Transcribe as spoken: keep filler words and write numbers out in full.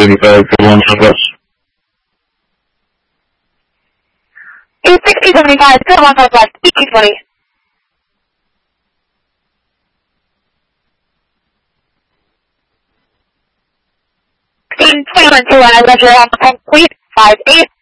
eighty-five, good one, Southwest. eight sixty seventy-five, good one, Southwest, E Q twenty. sixteen twenty-one, two one, I left your complete, five eight.